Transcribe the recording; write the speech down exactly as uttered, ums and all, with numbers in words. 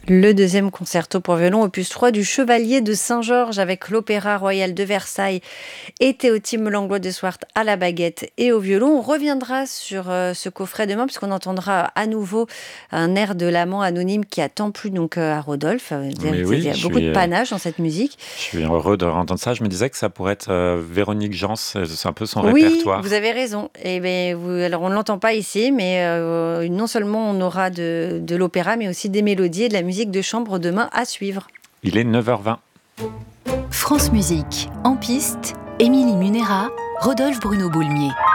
Le deuxième concerto pour violon, opus trois du Chevalier de Saint-Georges avec l'Opéra Royal de Versailles et Théotime Langlois de Swart à la baguette et au violon. On reviendra sur euh, ce coffret demain puisqu'on entendra à nouveau un air de l'amant anonyme qui a tant plu donc euh, à Rodolphe. Mais Il y oui, a je beaucoup de suis, euh, panache dans cette musique. je suis heureux de entendre ça. Je me disais que ça pourrait être euh, Véronique Jans, c'est un peu son Oui, vous répertoire. avez raison. Et ben, vous, alors on ne l'entend pas ici, mais euh, non seulement on aura de, de l'opéra, mais aussi des mélodies et de la musique de chambre demain à suivre. Il est neuf heures vingt. France Musique, en piste, Émilie Munera, Rodolphe Bruno Boulmier.